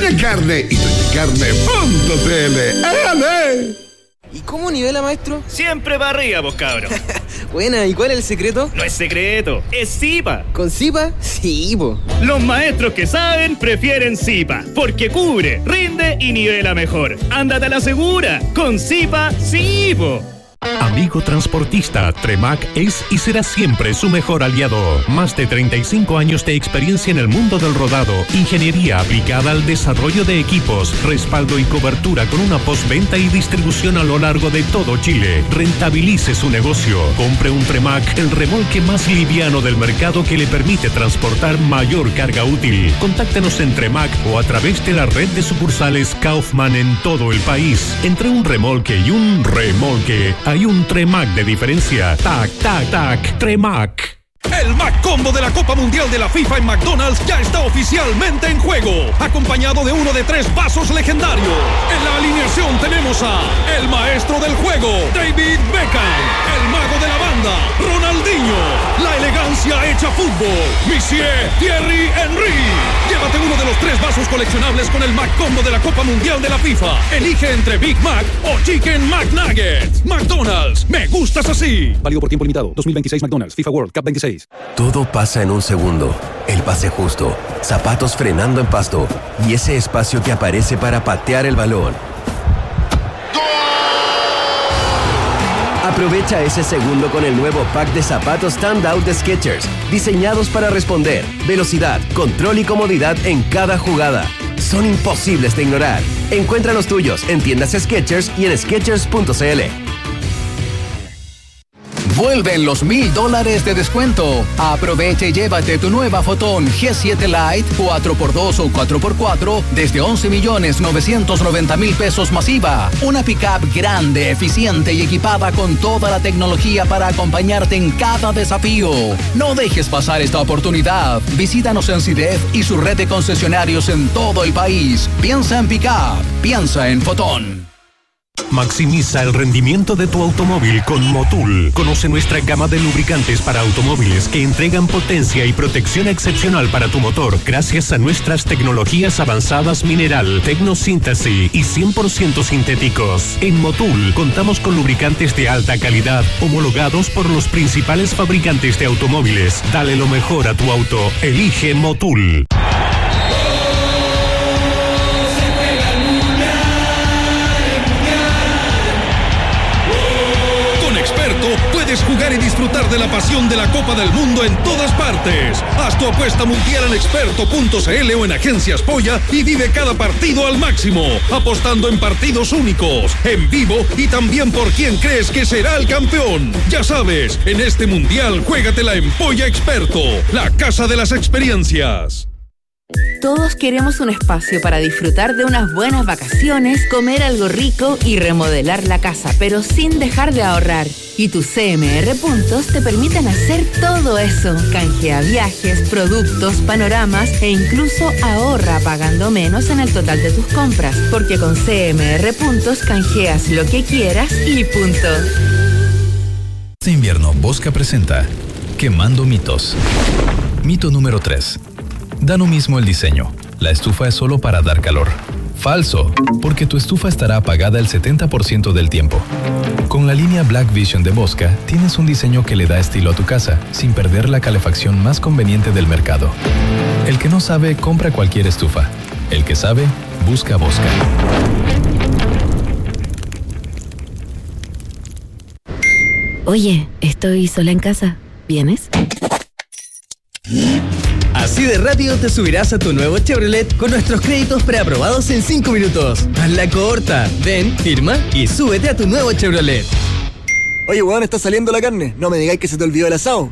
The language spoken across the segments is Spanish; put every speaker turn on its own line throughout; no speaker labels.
Doña Carne y doñacarne.cl. ¡Ándale!
¿Y cómo nivela, maestro?
Siempre para arriba, vos cabros.
Buena, ¿y cuál es el secreto?
No es secreto, es Zipa.
¿Con Zipa? Sí, po.
Los maestros que saben prefieren Zipa, porque cubre, rinde y nivela mejor. Ándate a la segura, con Zipa, sí, po.
Amigo transportista, Tremac es y será siempre su mejor aliado. Más de 35 años de experiencia en el mundo del rodado, ingeniería aplicada al desarrollo de equipos, respaldo y cobertura con una postventa y distribución a lo largo de todo Chile. Rentabilice su negocio. Compre un Tremac, el remolque más liviano del mercado que le permite transportar mayor carga útil. Contáctenos en Tremac o a través de la red de sucursales Kaufman en todo el país. Entre un remolque y un remolque hay un Tremac de diferencia. Tac, tac, tac, Tremac.
El Mac Combo de la Copa Mundial de la FIFA en McDonald's ya está oficialmente en juego, acompañado de uno de 3 vasos legendarios. En la alineación tenemos a el maestro del juego, David Beckham, el mago de la banda, Ronaldinho, la elegancia hecha fútbol, Monsieur Thierry Henry. Llévate uno de los 3 vasos coleccionables con el Mac Combo de la Copa Mundial de la FIFA. Elige entre Big Mac o Chicken McNuggets. McDonald's, me gustas así.
Válido por tiempo limitado. 2026 McDonald's, FIFA World Cup 26.
Todo pasa en un segundo. El pase justo, zapatos frenando en pasto y ese espacio que aparece para patear el balón. Aprovecha ese segundo con el nuevo pack de zapatos Standout de Skechers, diseñados para responder, velocidad, control y comodidad en cada jugada. Son imposibles de ignorar. Encuentra los tuyos en tiendas Skechers y en Skechers.cl.
Vuelven los $1,000 de descuento. Aprovecha y llévate tu nueva Fotón G7 Lite 4x2 o 4x4 desde 11.990.000 pesos masiva. Una pickup grande, eficiente y equipada con toda la tecnología para acompañarte en cada desafío. No dejes pasar esta oportunidad. Visítanos en CIDEF y su red de concesionarios en todo el país. Piensa en pickup, piensa en Fotón.
Maximiza el rendimiento de tu automóvil con Motul. Conoce nuestra gama de lubricantes para automóviles que entregan potencia y protección excepcional para tu motor gracias a nuestras tecnologías avanzadas mineral, tecnosíntesis y 100% sintéticos. En Motul contamos con lubricantes de alta calidad homologados por los principales fabricantes de automóviles. Dale lo mejor a tu auto. Elige Motul.
Puedes jugar y disfrutar de la pasión de la Copa del Mundo en todas partes. Haz tu apuesta mundial en experto.cl o en Agencias Polla y vive cada partido al máximo, apostando en partidos únicos, en vivo y también por quién crees que será el campeón. Ya sabes, en este mundial juégatela en Polla Experto, la casa de las experiencias.
Todos queremos un espacio para disfrutar de unas buenas vacaciones, comer algo rico y remodelar la casa, pero sin dejar de ahorrar. Y tus CMR Puntos te permiten hacer todo eso. Canjea viajes, productos, panoramas e incluso ahorra pagando menos en el total de tus compras, porque con CMR Puntos canjeas lo que quieras y punto.
Este invierno, Bosca presenta Quemando Mitos. Mito número 3. Da lo mismo el diseño. La estufa es solo para dar calor. Falso, porque tu estufa estará apagada el 70% del tiempo. Con la línea Black Vision de Bosca, tienes un diseño que le da estilo a tu casa, sin perder la calefacción más conveniente del mercado. El que no sabe, compra cualquier estufa. El que sabe, busca Bosca.
Oye, estoy sola en casa. ¿Vienes?
Así de rápido te subirás a tu nuevo Chevrolet con nuestros créditos preaprobados en 5 minutos. Hazla corta. Ven, firma y súbete a tu nuevo Chevrolet.
Oye, weón, está saliendo la carne. No me digáis que se te olvidó el asado.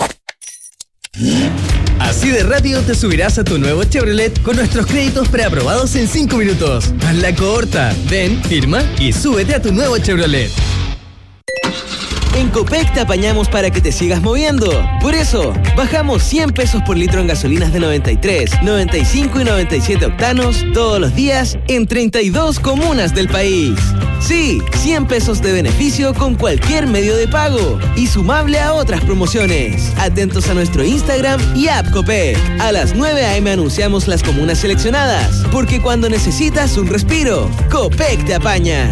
Así de rápido te subirás a tu nuevo Chevrolet con nuestros créditos preaprobados en 5 minutos. Hazla corta. Ven, firma y súbete a tu nuevo Chevrolet.
En Copec te apañamos para que te sigas moviendo. Por eso, bajamos 100 pesos por litro en gasolinas de 93, 95 y 97 octanos todos los días en 32 comunas del país. Sí, 100 pesos de beneficio con cualquier medio de pago y sumable a otras promociones. Atentos a nuestro Instagram y app Copec. A las 9 a.m. anunciamos las comunas seleccionadas, porque cuando necesitas un respiro, Copec te apaña.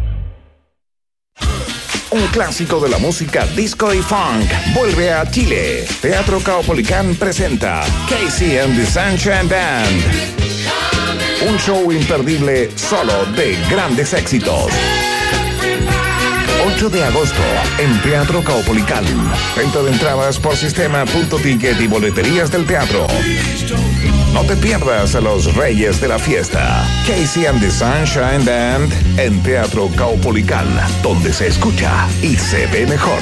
Un clásico de la música disco y funk vuelve a Chile. Teatro Caupolicán presenta Casey and the Sunshine Band. Un show imperdible solo de grandes éxitos. 8 de agosto en Teatro Caupolicán. Venta de entradas por sistema.ticket y boleterías del teatro. No te pierdas a los reyes de la fiesta. Casey and the Sunshine Band en Teatro Caupolicán, donde se escucha y se ve mejor.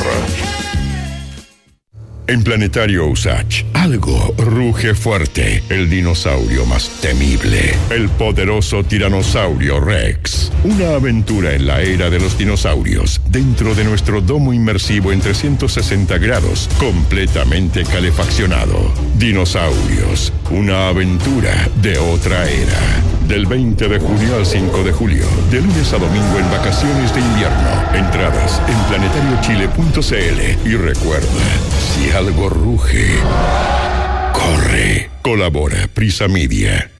En Planetario Usach, algo ruge fuerte. El dinosaurio más temible. El poderoso tiranosaurio Rex. Una aventura en la era de los dinosaurios. Dentro de nuestro domo inmersivo en 360 grados. Completamente calefaccionado. Dinosaurios. Una aventura de otra era. Del 20 de junio al 5 de julio. De lunes a domingo en vacaciones de invierno. Entradas en planetariochile.cl. Y recuerda, si algo ruge, corre. Colabora Prisa Media.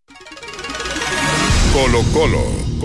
Colo-Colo.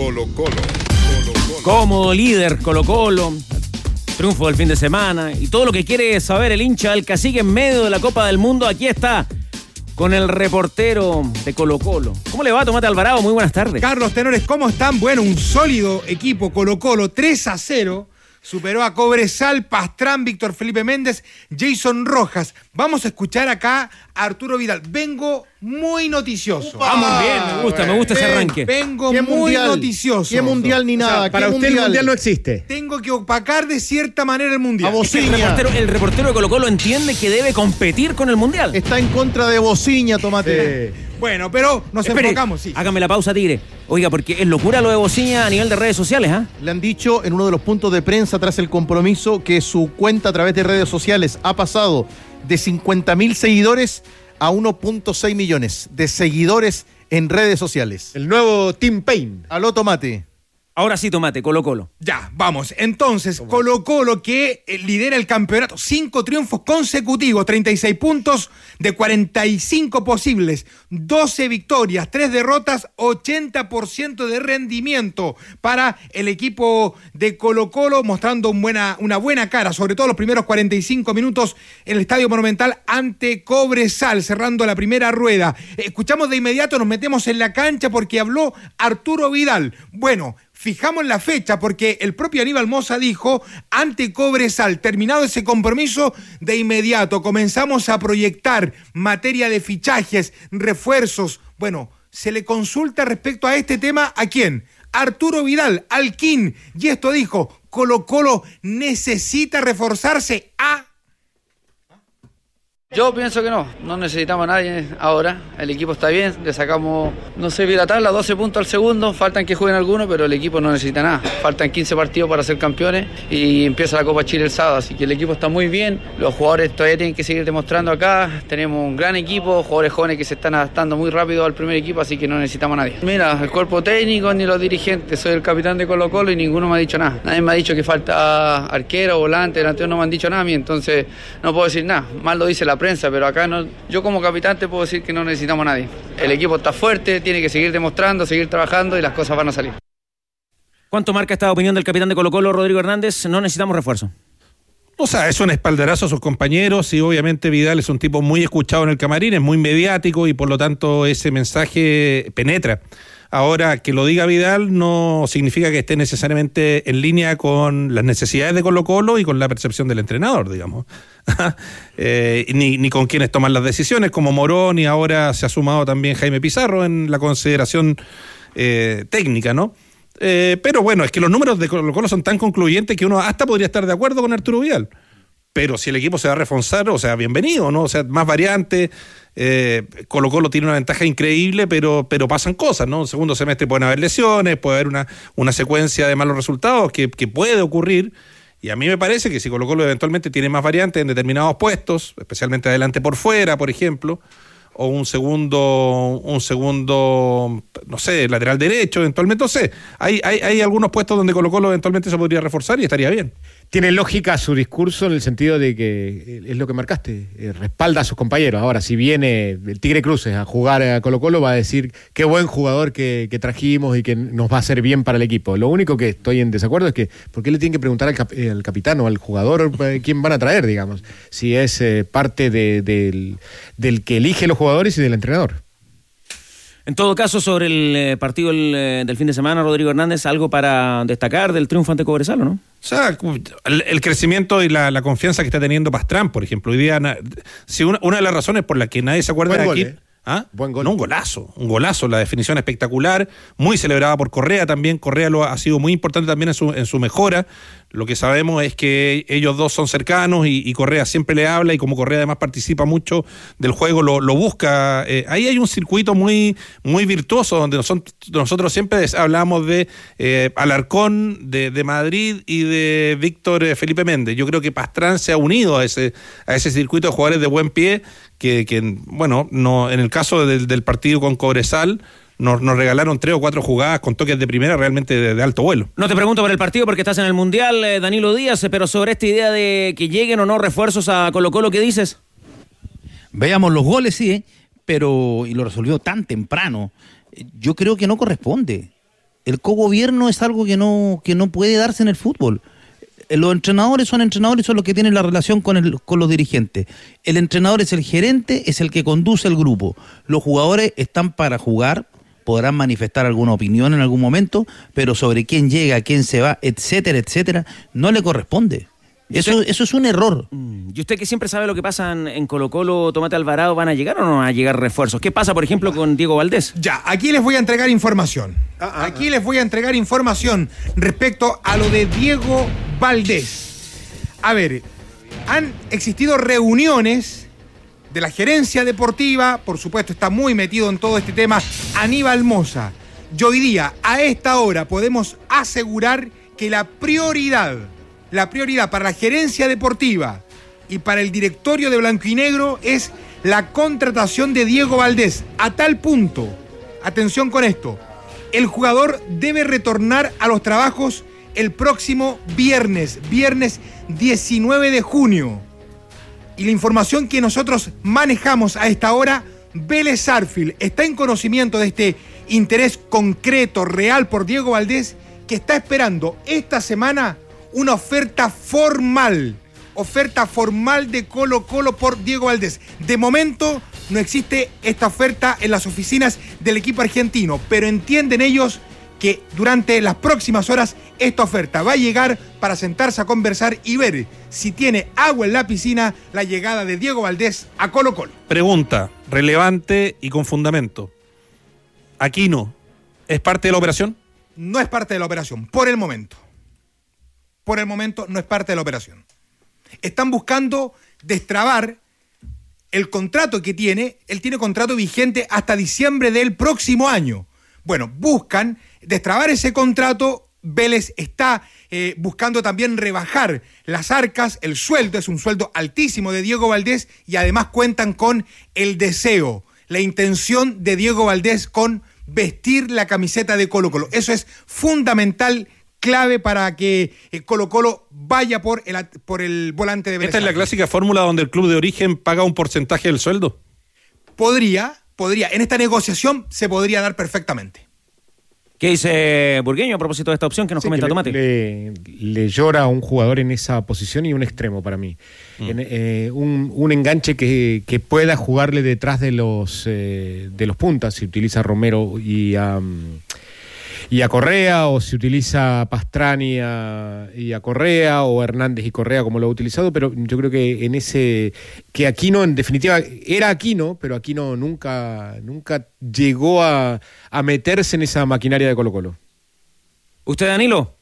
Como líder Colo-Colo, triunfo del fin de semana y todo lo que quiere saber el hincha del Cacique en medio de la Copa del Mundo, aquí está con el reportero de Colo-Colo. ¿Cómo le va, Tomate Alvarado? Muy buenas tardes.
Carlos Tenores, ¿cómo están? Bueno, un sólido equipo Colo-Colo, 3-0. Superó a Cobresal, Pastrán, Víctor Felipe Méndez, Jason Rojas. Vamos a escuchar acá a Arturo Vidal. Vengo muy noticioso.
Vamos bien, me gusta ese arranque.
Vengo muy noticioso.
¿Qué mundial ni nada?
O sea, para usted el mundial no existe. Tengo que opacar de cierta manera el mundial.
A Bociña. El reportero de Colo-Colo entiende que debe competir con el mundial.
Está en contra de Bociña, Tomate.
Bueno, pero nos enfocamos, sí.
Hágame la pausa, Tigre. Oiga, porque es locura lo de Bociña a nivel de redes sociales, ¿ah?
Le han dicho en uno de los puntos de prensa tras el compromiso que su cuenta a través de redes sociales ha pasado de 50.000 seguidores a 1.6 millones de seguidores en redes sociales.
El nuevo Team Pain.
Aló, Tomate.
Ahora sí, Tomate, Colo-Colo.
Ya, vamos. Entonces, Colo-Colo que lidera el campeonato. 5 triunfos consecutivos, 36 puntos de 45 posibles, 12 victorias, 3 derrotas, 80% de rendimiento para el equipo de Colo-Colo, mostrando una buena cara, sobre todo los primeros 45 minutos en el Estadio Monumental ante Cobresal, cerrando la primera rueda. Escuchamos de inmediato, nos metemos en la cancha porque habló Arturo Vidal. Bueno, fijamos la fecha porque el propio Aníbal Mosa dijo, ante Cobresal, terminado ese compromiso, de inmediato comenzamos a proyectar materia de fichajes, refuerzos. Bueno, se le consulta respecto a este tema, ¿a quién? Arturo Vidal, al King, y esto dijo, Colo-Colo necesita reforzarse a...
Yo pienso que no necesitamos a nadie ahora, el equipo está bien, le sacamos, no sé, vi la tabla, 12 puntos al segundo, faltan que jueguen algunos, pero el equipo no necesita nada, faltan 15 partidos para ser campeones y empieza la Copa Chile el sábado, así que el equipo está muy bien, los jugadores todavía tienen que seguir demostrando acá, tenemos un gran equipo, jugadores jóvenes que se están adaptando muy rápido al primer equipo, así que no necesitamos a nadie. Mira, el cuerpo técnico ni los dirigentes, soy el capitán de Colo-Colo y ninguno me ha dicho nada, nadie me ha dicho que falta arquero, volante, delantero, no me han dicho nada a mí, entonces no puedo decir nada, más lo dice la prensa, pero acá no, yo como capitán te puedo decir que no necesitamos a nadie. El equipo está fuerte, tiene que seguir demostrando, seguir trabajando y las cosas van a salir.
¿Cuánto marca esta opinión del capitán de Colo-Colo, Rodrigo Hernández? No necesitamos refuerzo.
O sea, es un espaldarazo a sus compañeros y obviamente Vidal es un tipo muy escuchado en el camarín, es muy mediático y por lo tanto ese mensaje penetra. Ahora, que lo diga Vidal no significa que esté necesariamente en línea con las necesidades de Colo-Colo y con la percepción del entrenador, digamos. ni con quienes toman las decisiones, como Morón, y ahora se ha sumado también Jaime Pizarro en la consideración técnica, ¿no? Pero bueno, es que los números de Colo-Colo son tan concluyentes que uno hasta podría estar de acuerdo con Arturo Vidal. Pero si el equipo se va a reforzar, o sea, bienvenido, ¿no? O sea, más variante. Colo-Colo tiene una ventaja increíble, pero pasan cosas, ¿no? En el segundo semestre pueden haber lesiones, puede haber una secuencia de malos resultados que puede ocurrir. Y a mí me parece que si Colo-Colo eventualmente tiene más variantes en determinados puestos, especialmente adelante por fuera, por ejemplo, o un segundo, no sé, lateral derecho, eventualmente, no sé. Hay algunos puestos donde Colo-Colo eventualmente se podría reforzar y estaría bien.
Tiene lógica su discurso en el sentido de que es lo que marcaste, respalda a sus compañeros. Ahora, si viene el Tigre Cruces a jugar a Colo-Colo, va a decir qué buen jugador que trajimos y que nos va a hacer bien para el equipo. Lo único que estoy en desacuerdo es que, ¿por qué le tienen que preguntar al capitán o al jugador quién van a traer, digamos? Si es parte del que elige los jugadores y del entrenador.
En todo caso, sobre el partido del fin de semana, Rodrigo Hernández, ¿algo para destacar del triunfo ante Cobresal, o no?
O sea, el crecimiento y la confianza que está teniendo Pastrán, por ejemplo. Hoy día, si una de las razones por las que nadie se acuerda de aquí... ¿Ah?
Buen gol.
No, un golazo, la definición espectacular, muy celebrada por Correa también. Correa ha sido muy importante también en su mejora. Lo que sabemos es que ellos dos son cercanos y Correa siempre le habla, y como Correa además participa mucho del juego, lo busca. Ahí hay un circuito muy, muy virtuoso donde nosotros siempre hablamos de Alarcón, de Madrid y de Víctor Felipe Méndez. Yo creo que Pastrán se ha unido a ese circuito de jugadores de buen pie que bueno, no, en el caso del partido con Cobresal nos regalaron 3 o 4 jugadas con toques de primera realmente de alto vuelo.
No te pregunto por el partido porque estás en el Mundial, Danilo Díaz, pero sobre esta idea de que lleguen o no refuerzos a Colo-Colo, ¿qué dices?
Veamos los goles, sí, pero y lo resolvió tan temprano. Yo creo que no corresponde. El cogobierno es algo que no puede darse en el fútbol. Los entrenadores son los que tienen la relación con los dirigentes. El entrenador es el gerente, es el que conduce el grupo. Los jugadores están para jugar, podrán manifestar alguna opinión en algún momento, pero sobre quién llega, quién se va, etcétera, etcétera, no le corresponde. Eso es un error.
¿Y usted que siempre sabe lo que pasa en Colo-Colo, Tomate Alvarado, van a llegar o no van a llegar refuerzos? ¿Qué pasa, por ejemplo, con Diego Valdés?
Ya, aquí les voy a entregar información. Les voy a entregar información respecto a lo de Diego Valdés. A ver, han existido reuniones de la gerencia deportiva, por supuesto está muy metido en todo este tema Aníbal Mosa. Y hoy día, a esta hora, podemos asegurar que la prioridad para la gerencia deportiva y para el directorio de Blanco y Negro es la contratación de Diego Valdés, a tal punto, atención con esto, el jugador debe retornar a los trabajos el próximo viernes 19 de junio. Y la información que nosotros manejamos a esta hora, Vélez Sarsfield está en conocimiento de este interés concreto, real por Diego Valdés, que está esperando esta semana una oferta formal de Colo-Colo por Diego Valdés. De momento no existe esta oferta en las oficinas del equipo argentino, pero entienden ellos que durante las próximas horas esta oferta va a llegar para sentarse a conversar y ver si tiene agua en la piscina la llegada de Diego Valdés a Colo-Colo.
Pregunta relevante y con fundamento. ¿Aquino es parte de la operación?
No es parte de la operación, por el momento. Por el momento no es parte de la operación. Están buscando destrabar el contrato que tiene. Él tiene contrato vigente hasta diciembre del próximo año. Bueno, buscan destrabar ese contrato. Vélez está buscando también rebajar las arcas. El sueldo es un sueldo altísimo de Diego Valdés y además cuentan con el deseo, la intención de Diego Valdés con vestir la camiseta de Colo-Colo. Eso es fundamental, clave para que Colo-Colo vaya por el volante de Vélez.
¿Esta es la clásica fórmula donde el club de origen paga un porcentaje del sueldo?
Podría. En esta negociación se podría dar perfectamente.
¿Qué dice Burgueño a propósito de esta opción que nos comenta Tomate?
Le llora a un jugador en esa posición y un extremo para mí. Un enganche que pueda jugarle detrás de los puntas, si utiliza a Romero y a Correa, o si utiliza a Pastrani y a Correa, o Hernández y Correa como lo ha utilizado, pero yo creo que que Aquino en definitiva era Aquino, pero Aquino nunca llegó a meterse en esa maquinaria de Colo-Colo.
¿Usted, Danilo?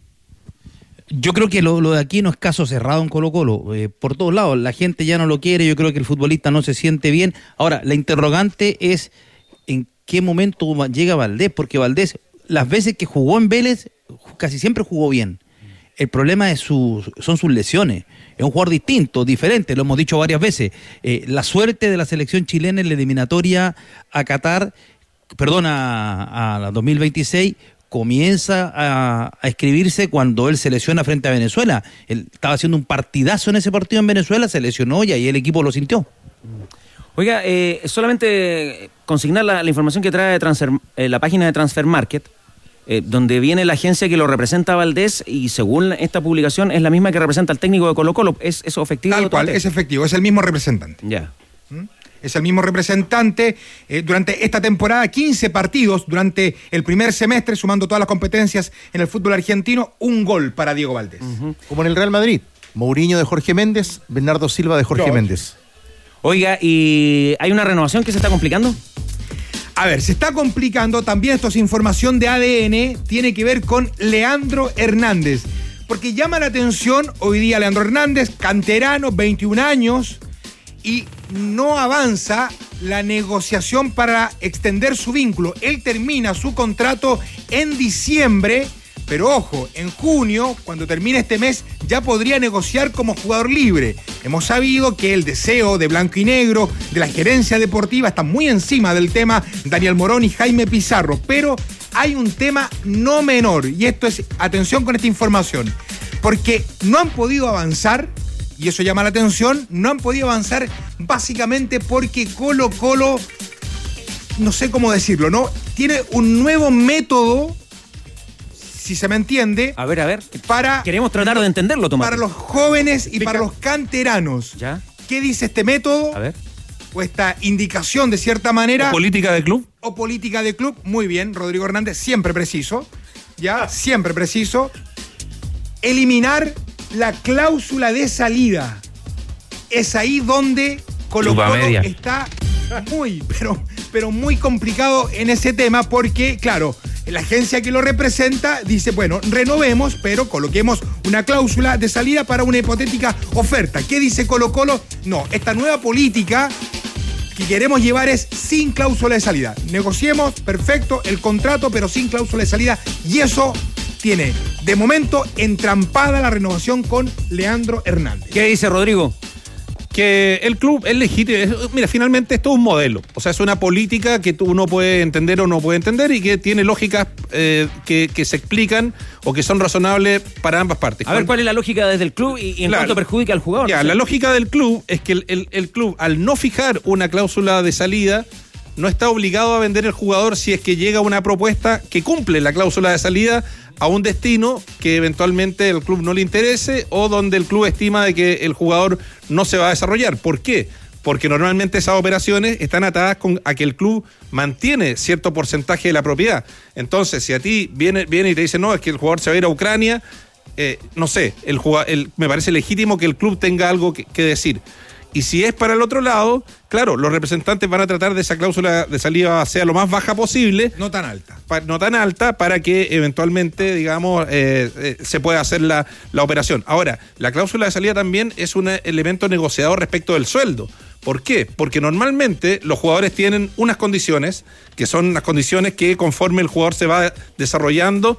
Yo creo que lo de Aquino es caso cerrado en Colo-Colo, por todos lados, la gente ya no lo quiere, yo creo que el futbolista no se siente bien. Ahora, la interrogante es en qué momento llega Valdés, porque Valdés, las veces que jugó en Vélez, casi siempre jugó bien. El problema son sus lesiones. Es un jugador distinto, diferente, lo hemos dicho varias veces. La suerte de la selección chilena en la eliminatoria a Qatar, a la 2026, comienza a escribirse cuando él se lesiona frente a Venezuela. Él estaba haciendo un partidazo en ese partido en Venezuela, se lesionó y ahí el equipo lo sintió.
Oiga, solamente consignar la información que trae la página de Transfer Market, donde viene la agencia que lo representa a Valdés, y según esta publicación es la misma que representa al técnico de Colo-Colo. ¿Es eso efectivo?
Tal cual, es efectivo, es el mismo representante.
Ya.
Es el mismo representante. Durante esta temporada, 15 partidos durante el primer semestre, sumando todas las competencias en el fútbol argentino, 1 gol para Diego Valdés.
Como en el Real Madrid, Mourinho de Jorge Méndez, Bernardo Silva de Jorge Méndez.
Oiga, ¿y hay una renovación que se está complicando?
A ver, se está complicando. También esto es información de ADN, tiene que ver con Leandro Hernández. Porque llama la atención hoy día Leandro Hernández, canterano, 21 años, y no avanza la negociación para extender su vínculo. Él termina su contrato en diciembre, pero ojo, en junio, cuando termine este mes, ya podría negociar como jugador libre. Hemos sabido que el deseo de Blanco y Negro, de la gerencia deportiva, está muy encima del tema Daniel Morón y Jaime Pizarro, pero hay un tema no menor, y esto es, atención con esta información, porque no han podido avanzar, y eso llama la atención, no han podido avanzar básicamente porque Colo-Colo, no sé cómo decirlo, ¿no? Tiene un nuevo método, si se me entiende.
A ver. Queremos tratar de entenderlo, Tomás.
Para los jóvenes y para los canteranos.
¿Ya?
¿Qué dice este método?
A ver.
O esta indicación, de cierta manera.
¿O política de club?
O política de club. Muy bien, Rodrigo Hernández, siempre preciso. ¿Ya? Siempre preciso. Eliminar la cláusula de salida. Es ahí donde Colo-Colo está muy, pero muy complicado en ese tema, porque, claro, la agencia que lo representa dice, bueno, renovemos, pero coloquemos una cláusula de salida para una hipotética oferta. ¿Qué dice Colo-Colo? No, esta nueva política que queremos llevar es sin cláusula de salida. Negociemos, perfecto, el contrato, pero sin cláusula de salida, y eso tiene, de momento, entrampada la renovación con Leandro Hernández.
¿Qué dice Rodrigo?
Que el club es legítimo. Mira, finalmente esto es un modelo. O sea, es una política que uno puede entender o no puede entender y que tiene lógicas que se explican o que son razonables para ambas partes.
A ver, ¿cuál es la lógica desde el club y en cuánto perjudica al jugador?
Ya, la lógica del club es que el club, al no fijar una cláusula de salida, no está obligado a vender el jugador si es que llega una propuesta que cumple la cláusula de salida a un destino que eventualmente el club no le interese o donde el club estima de que el jugador no se va a desarrollar. ¿Por qué? Porque normalmente esas operaciones están atadas a que el club mantiene cierto porcentaje de la propiedad. Entonces, si a ti viene y te dice, no, es que el jugador se va a ir a Ucrania, no sé, me parece legítimo que el club tenga algo que decir. Y si es para el otro lado, claro, los representantes van a tratar de esa cláusula de salida sea lo más baja posible.
No tan alta.
No tan alta para que eventualmente, digamos, se pueda hacer la operación. Ahora, la cláusula de salida también es un elemento negociador respecto del sueldo. ¿Por qué? Porque normalmente los jugadores tienen unas condiciones, que son las condiciones que conforme el jugador se va desarrollando,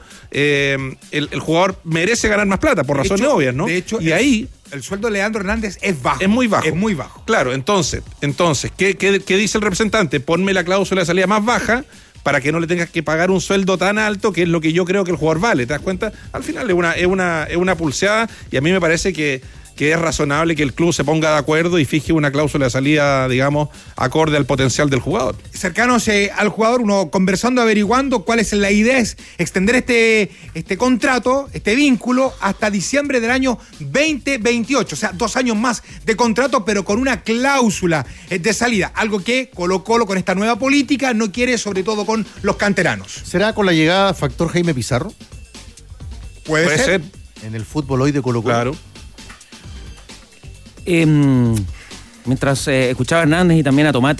el jugador merece ganar más plata, por razones obvias, ¿no?
De hecho,
y ahí
el sueldo de Leandro Hernández es bajo.
Es muy bajo.
Es muy bajo.
Claro, entonces ¿qué dice el representante? Ponme la cláusula de salida más baja para que no le tengas que pagar un sueldo tan alto, que es lo que yo creo que el jugador vale. ¿Te das cuenta? Al final es una pulseada, y a mí me parece que es razonable que el club se ponga de acuerdo y fije una cláusula de salida, digamos, acorde al potencial del jugador.
Cercanos al jugador, uno conversando, averiguando cuál es la idea, es extender este contrato, este vínculo, hasta diciembre del año 2028, o sea, 2 años más de contrato, pero con una cláusula de salida, algo que Colo-Colo con esta nueva política no quiere, sobre todo con los canteranos.
¿Será con la llegada factor Jaime Pizarro?
Puede ser.
En el fútbol hoy de Colo-Colo.
Claro.
Mientras escuchaba a Hernández y también a Tomás,